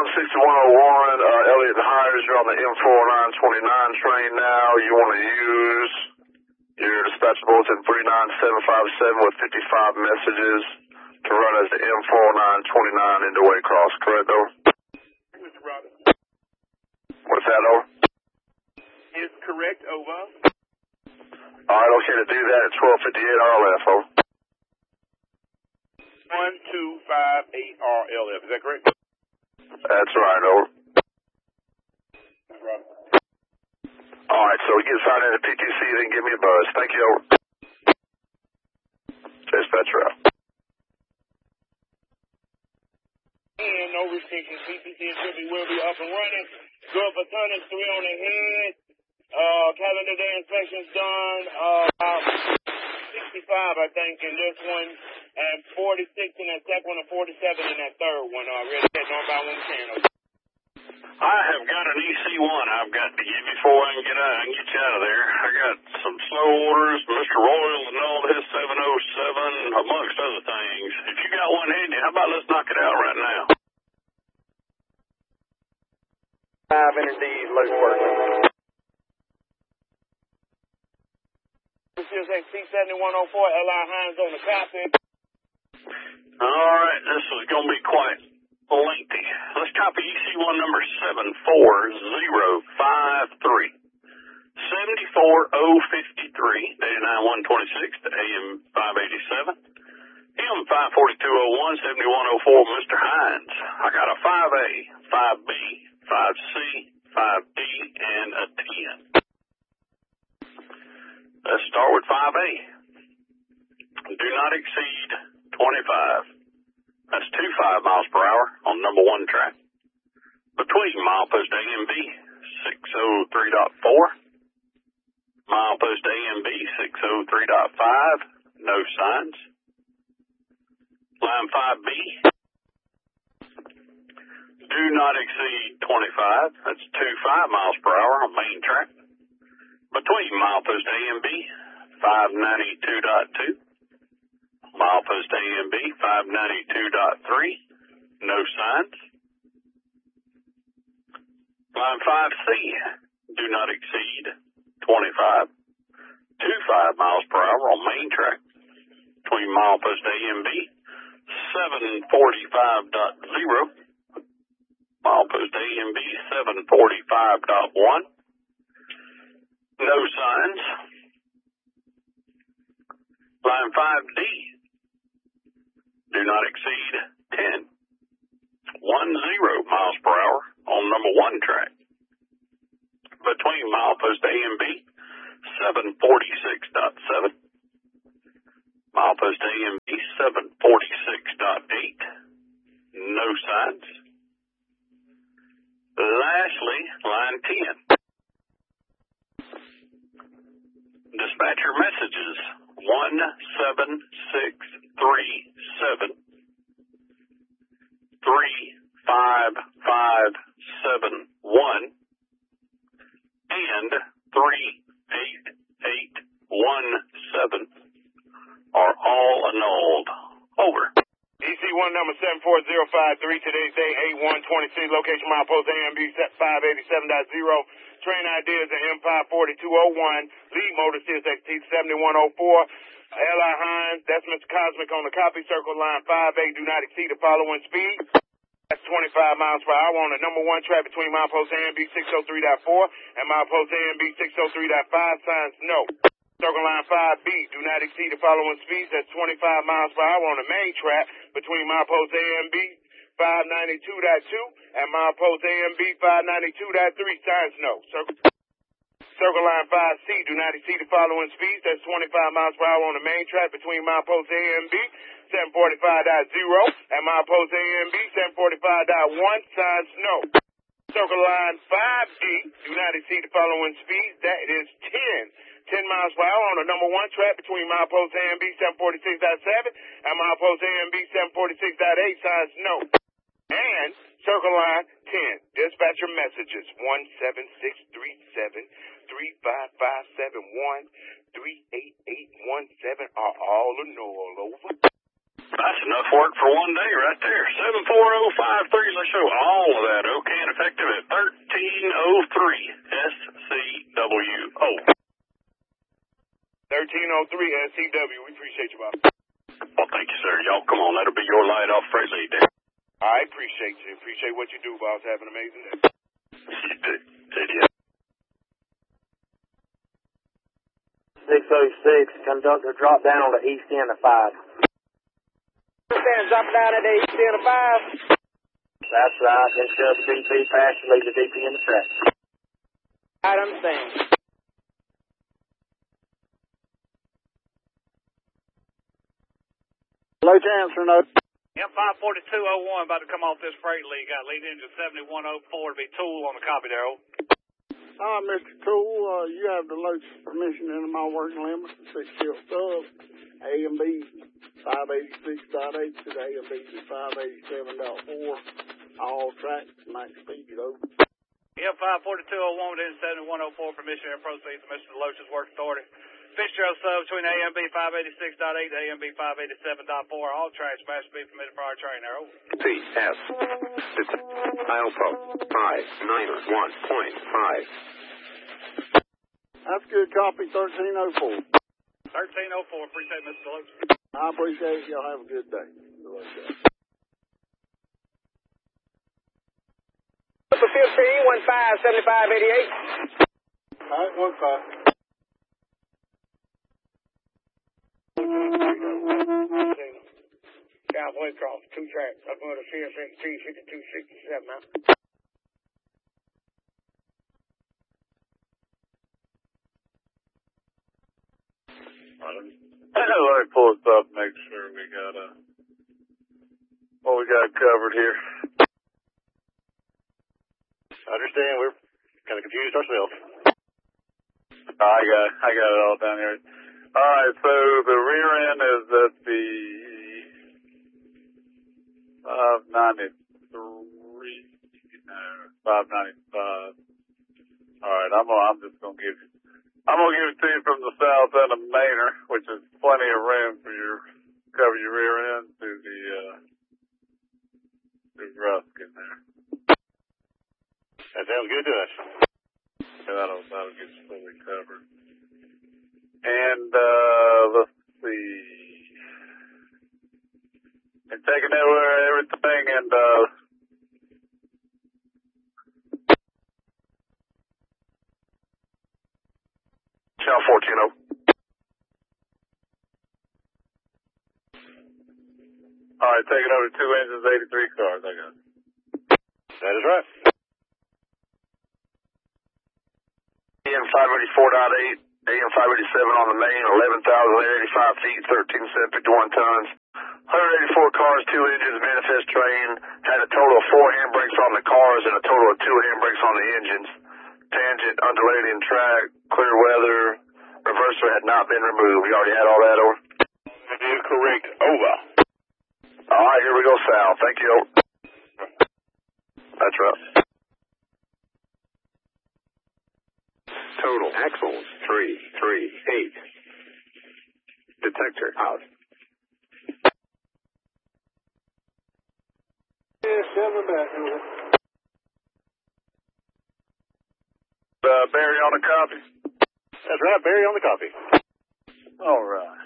6101, Elliott Hires, you're on the M4929 train now. You want to use your dispatch bulletin 39757 with 55 messages to run as the M4929 into Waycross, correct, over? What's that, over? Is correct, over. Alright, okay to do that at 1258 RLF, over. 1258 RLF, is that correct? That's right, over. Alright, so get signed in at PTC, then give me a buzz. Thank you, over. Dispatcher out. And no restrictions. PTC and Trippy will be up and running. Good for tonnage, 3 on the head. Calendar day inspections done. About 65, I think, in this one. And 46 in that second one and 47 in that third one. Ready to northbound 110. I have got an EC1 I've got to give you before I can get you out of there. I got some slow orders. Mr. Royal annulled his 707, amongst other things. If you got one handy, how about let's knock it out right now? 5 indeed, low work. CSX T7104, L.I. Hines on the copy. All right, this is going to be quite lengthy. Let's copy EC1 number 74053. 74053, dated 9/126 to AM 587. M 54201, 7104, Mr. Hines. I got a 5A, 5B, 5C, 5D, and a 10. Let's start with 5A. Do not exceed 25. That's 25 miles per hour on number 1 track. Between milepost A and B, 603.4. Milepost A and B, 603.5. No signs. Line 5B. Do not exceed 25. That's 25 miles per hour on main track. Between milepost A and B, 592.2. Milepost A and B, 592.3. No signs. Line 5C, do not exceed 25. 25 miles per hour on main track. Between milepost A and B, 745.0. Milepost A and B, 745.1. No signs. Line 5D, do not exceed 10. 10 miles per hour on number 1 track. Between milepost A and B, 746.7. Milepost A and B, 746.8. No signs. Lastly, line 10. Dispatcher messages 17637 35571 and 38817 are all annulled. Over. EC1 number 74053, today's day 8123, location milepost AMB 587.0. Train ID is an M54201. Lead motor CSX T7104. L.I. Hines, that's Mr. Cosmic on the copy. Circle line 5A, do not exceed the following speed. That's 25 miles per hour on the number 1 track between milepost AMB 603.4 and milepost AMB 603.5. Signs no. Circle line 5B, do not exceed the following speeds. That's 25 miles per hour on the main track between milepost AMB 592.2 and milepost AMB 592.3. Signs no. Circle line 5C, do not exceed the following speeds. That's 25 miles per hour on the main track between milepost AMB 745.0 and milepost AMB 745.1. Signs no. Circle line 5D, do not exceed the following speeds. That is 10 miles per hour on the number 1 track between milepost AMB 746.7 and milepost AMB 746.8. Signs no. And circle line 10, dispatcher messages 17637, 35571, 38817 are all annulled. Over. That's enough work for one day right there. 74053, want to show all of that, okay, and effective at 13:03 SCWO. 1303 SCW. We appreciate you, Bob. Well, thank you, sir. Y'all, come on. That'll be your light off freight lead there. I appreciate you. Appreciate what you do, boss. Have an amazing day. You did, yeah. 606, conductor, drop down on the east end of 5. Understand, drop down at the east end of 5. That's right, then shove the DP past you, leave the DP in the track. I understand. Low transfer note. Yep, 54201 about to come off this freight lead. Got lead engine 7104 to be Tool on the copy there. Mr. Tool, you have the load permission into my working limit, 6 tilt sub, A and B 586.8 to the A and B 587.4, all tracks, max speed, over. Yep, 54201 with engine 7104, permission and proceed to Mr. Deloach's work authority. Fitzgerald sub between A and B 586.8 to A and B 587.4, all tracks, max speed permitted for our train there, over. TS. Alpha 591.5. That's good, copy 1304. 1304, appreciate Mr. Deloach. I appreciate it, y'all have a good day. Number 15, 157588. All right, 15. Cowboy Cross, 2 tracks, up on the CSX 35267 out. Let me pull this up and make sure we got what we got covered here. I understand, we're kind of confused ourselves. I got it all down here. Alright, so the rear end is at the 595. Alright, I'm just gonna give it to you from the south end of Manor, which is plenty of room for cover your rear end to the Ruskin there. That sounds good to us. That'll get fully covered. And let's see. And taking everything and Channel 14-0. all right, taking over 2 engines, 83 cars, I guess. That is right. AM 584.8, AM 587 on the main, 11,085 feet, 13,751 tons. 184 cars, 2 engines, manifest train, had a total of 4 handbrakes on the cars and a total of 2 handbrakes on the engines. Tangent, undulating track, clear weather, reverser had not been removed. You already had all that, over? That is correct. Over. All right, here we go south. Thank you. That's right. Total axles 338. Detector out. Barry on the copy. That's right, Barry on the copy. All right.